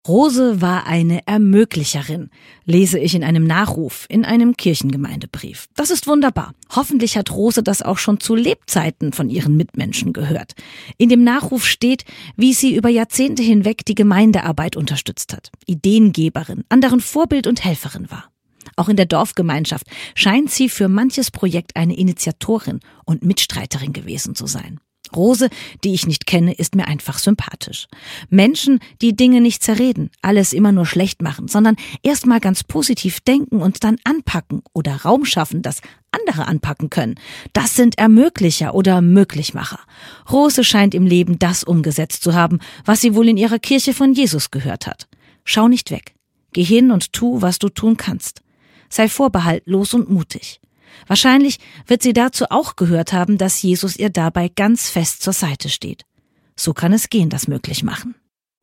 Rose war eine Ermöglicherin, lese ich in einem Nachruf, in einem Kirchengemeindebrief. Das ist wunderbar. Hoffentlich hat Rose das auch schon zu Lebzeiten von ihren Mitmenschen gehört. In dem Nachruf steht, wie sie über Jahrzehnte hinweg die Gemeindearbeit unterstützt hat, Ideengeberin, anderen Vorbild und Helferin war. Auch in der Dorfgemeinschaft scheint sie für manches Projekt eine Initiatorin und Mitstreiterin gewesen zu sein. Rose, die ich nicht kenne, ist mir einfach sympathisch. Menschen, die Dinge nicht zerreden, alles immer nur schlecht machen, sondern erst mal ganz positiv denken und dann anpacken oder Raum schaffen, dass andere anpacken können. Das sind Ermöglicher oder Möglichmacher. Rose scheint im Leben das umgesetzt zu haben, was sie wohl in ihrer Kirche von Jesus gehört hat. Schau nicht weg. Geh hin und tu, was du tun kannst. Sei vorbehaltlos und mutig. Wahrscheinlich wird sie dazu auch gehört haben, dass Jesus ihr dabei ganz fest zur Seite steht. So kann es gehen, das möglich machen.